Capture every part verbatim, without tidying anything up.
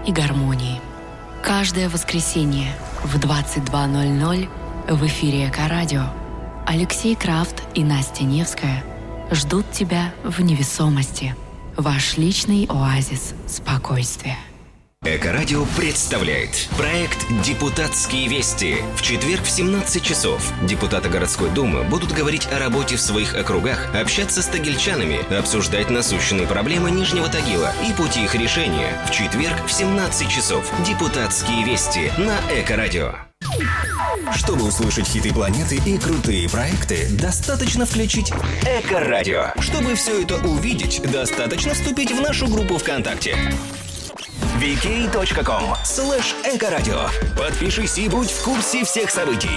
и гармонии. Каждое воскресенье в двадцать два ноль ноль в эфире Эко-радио Алексей Крафт и Настя Невская ждут тебя в невесомости. Ваш личный оазис спокойствия. Эко-радио представляет проект «Депутатские вести». В четверг в семнадцать часов депутаты городской думы будут говорить о работе в своих округах, общаться с тагильчанами, обсуждать насущные проблемы Нижнего Тагила и пути их решения. В четверг в семнадцать часов «Депутатские вести» на Эко-радио. Чтобы услышать хиты планеты и крутые проекты, достаточно включить Эко-радио. Чтобы все это увидеть, достаточно вступить в нашу группу ВКонтакте. ви кей точка ком слэш Эко-радио. Подпишись и будь в курсе всех событий.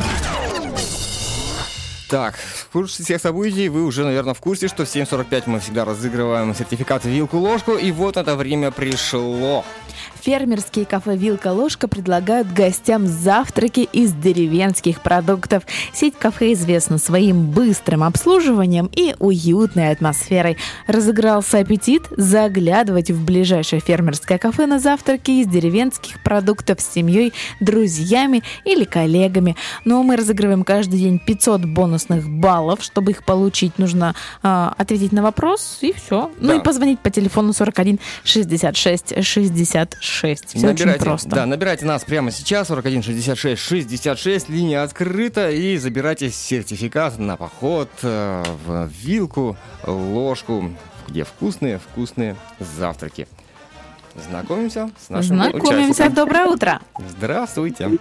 Так, в курсе всех событий вы уже, наверное, в курсе, что в семь сорок пять мы всегда разыгрываем сертификат «Вилку-ложку», и вот это время пришло. Фермерские кафе «Вилка-ложка» предлагают гостям завтраки из деревенских продуктов. Сеть кафе известна своим быстрым обслуживанием и уютной атмосферой. Разыгрался аппетит? Заглядывайте в ближайшее фермерское кафе на завтраки из деревенских продуктов с семьей, друзьями или коллегами. Но мы разыгрываем каждый день пятьсот бонусных баллов. Чтобы их получить, нужно э, ответить на вопрос, и все. Да. Ну и позвонить по телефону сорок один шестьдесят шесть шестьдесят шесть. Все набирайте, очень просто. Да, набирайте нас прямо сейчас, сорок один шестьдесят шесть шестьдесят шесть, линия открыта, и забирайте сертификат на поход э, в Вилку, ложку, где вкусные-вкусные завтраки. Знакомимся с нашим Знакомимся. участником. Доброе утро. Здравствуйте.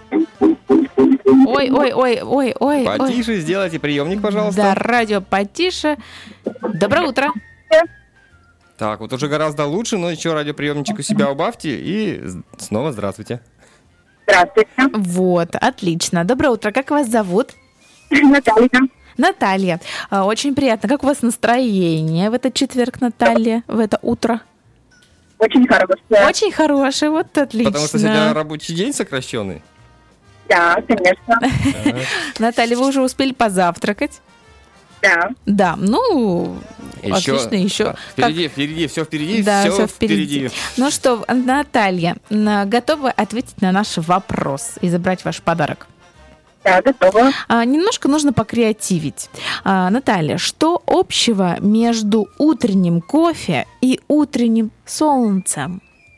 Ой, ой, ой, ой, ой. Потише ой. сделайте приемник, пожалуйста. Да, радио потише. Доброе утро. Так, вот уже гораздо лучше, но еще радиоприемничек у себя убавьте, и снова здравствуйте. Здравствуйте. Вот, отлично. Доброе утро. Как вас зовут? Наталья. Наталья. Очень приятно. Как у вас настроение в этот четверг, Наталья, в это утро? Очень хорошее. Очень хорошее, вот отлично. Потому что сегодня рабочий день сокращенный? Да, конечно. Наталья, вы уже успели позавтракать? Да. Да, ну, еще, отлично, еще. Да, впереди, как... впереди, все впереди, да, все, все впереди. впереди. Ну что, Наталья, готовы ответить на наш вопрос и забрать ваш подарок? Да, готова. А, немножко нужно покреативить. А, Наталья, что общего между утренним кофе и утренним солнцем?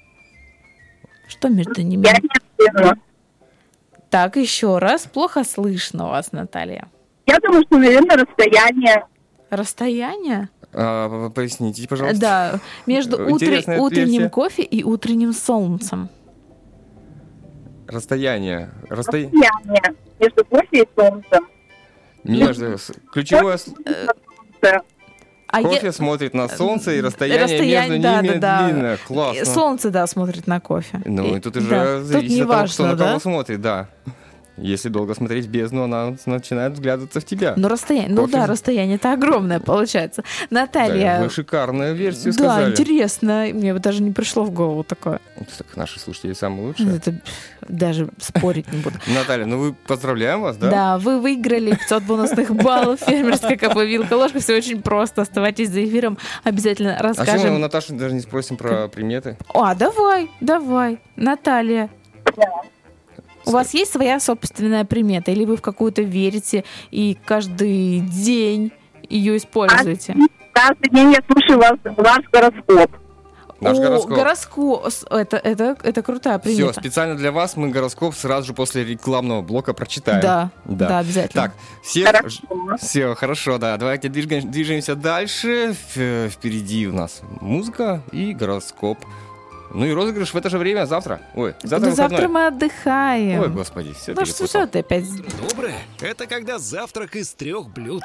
Что между ними? Я не знаю. Так, еще раз. Плохо слышно вас, Наталья. Я думаю, что, наверное, расстояние. Расстояние? А, поясните, пожалуйста. Да, между утр... утренним версия. кофе и утренним солнцем. Расстояние. Расто... Расстояние между кофе и солнцем. Между... Ключевое... А кофе я... смотрит на солнце, и расстояние, расстояние между да, ними да, да. длинное. Классно. Солнце, да, смотрит на кофе. Ну, и, и тут уже да. зависит тут не от того, важно, кто на да? кого смотрит, да. Если долго смотреть в бездну, она начинает взглядываться в тебя. Ну, расстояние, ну да, расстояние-то огромное получается. Наталья... Да, вы шикарную версию да, сказали. Да, интересно. Мне бы даже не пришло в голову такое. Так, наши слушатели самые лучшие. Это даже спорить не буду. Наталья, ну вы поздравляем вас, да? Да, вы выиграли пятьсот бонусных баллов. Фермерское кафе «Вилка-ложка». Все очень просто. Оставайтесь за эфиром. Обязательно расскажем. А что мы у Наташи даже не спросим про приметы? А, давай, давай. Наталья. У вас есть своя собственная примета? Или вы в какую-то верите и каждый день ее используете? Каждый день я слушаю вас, ваш гороскоп. Наш О, гороскоп. гороскоп. Это, это, это крутая примета. Все, специально для вас мы гороскоп сразу же после рекламного блока прочитаем. Да, да, да, обязательно. Так, все хорошо. все хорошо, да. Давайте двигаем, движемся дальше. Впереди у нас музыка и гороскоп. Ну и розыгрыш в это же время завтра. Ой, завтра да завтра мы отдыхаем. Ой, господи, все Ну что, что ты опять... Доброе – это когда завтрак из трех блюд.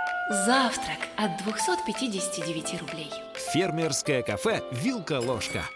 Завтрак от двести пятьдесят девять рублей. Фермерское кафе «Вилка-ложка».